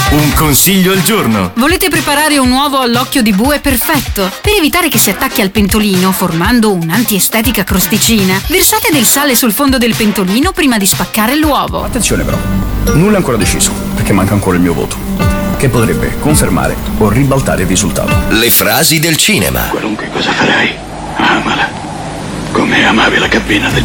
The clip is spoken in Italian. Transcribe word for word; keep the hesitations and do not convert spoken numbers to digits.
Un consiglio al giorno. Volete preparare un uovo all'occhio di bue perfetto? Per evitare che si attacchi al pentolino formando un'antiestetica crosticina, versate del sale sul fondo del pentolino prima di spaccare l'uovo. Attenzione però, nulla è ancora deciso, perché manca ancora il mio voto, che potrebbe confermare o ribaltare il risultato. Le frasi del cinema. Qualunque cosa farai, amala, come amavi la cabina del